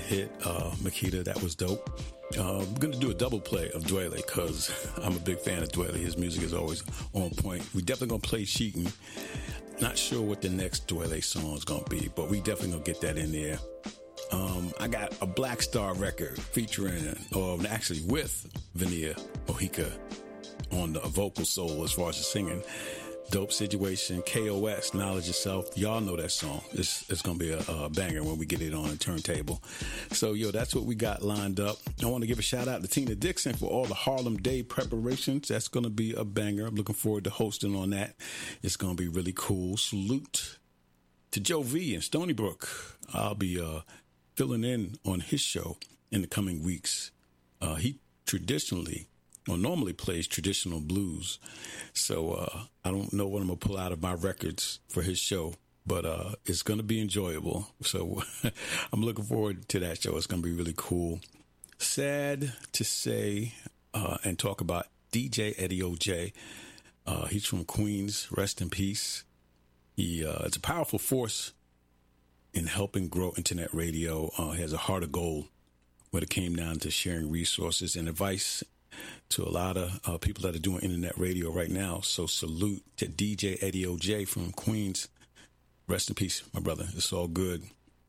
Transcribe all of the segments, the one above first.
hit, Makita. That was dope. We're going to do a double play of Dwele because I'm a big fan of Dwele. His music is always on point. We definitely going to play Cheatin'. Not sure what the next Dwele song is going to be, but we definitely going to get that in there. I got a Black Star record featuring, or actually with Vania Mojica on the vocal soul as far as the singing. Dope Situation, KOS, Knowledge Yourself. Y'all know that song. It's going to be a banger when we get it on the turntable. So, that's what we got lined up. I want to give a shout out to Tina Dixon for all the Harlem Day preparations. That's going to be a banger. I'm looking forward to hosting on that. It's going to be really cool. Salute to Joe V in Stony Brook. I'll be filling in on his show in the coming weeks. He normally plays traditional blues. So I don't know what I'm going to pull out of my records for his show, but it's going to be enjoyable. So I'm looking forward to that show. It's going to be really cool. Sad to say and talk about DJ Eddie O.J. He's from Queens. Rest in peace. It's a powerful force in helping grow internet radio. He has a heart of gold when it came down to sharing resources and advice to a lot of people that are doing internet radio right now. So salute to DJ Eddie O.J. from Queens. Rest in peace, my brother. It's all good.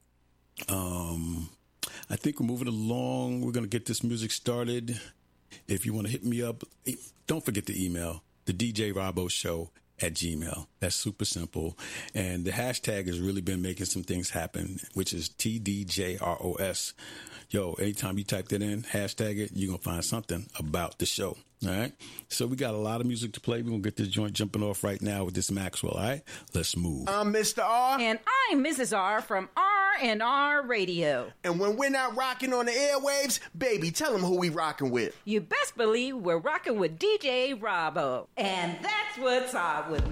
I think we're moving along. We're going to get this music started. If you want to hit me up, don't forget the email, the DJ Rabo Show @gmail. That's super simple. And the hashtag has really been making some things happen, which is TDJROS. Yo, anytime you type that in, hashtag it, you're going to find something about the show. All right? So we got a lot of music to play. We're going to get this joint jumping off right now with this Maxwell. All right? Let's move. I'm Mr. R. And I'm Mrs. R from R&R Radio. And when we're not rocking on the airwaves, baby, tell them who we rocking with. You best believe we're rocking with DJ Rabo. And that's what's up with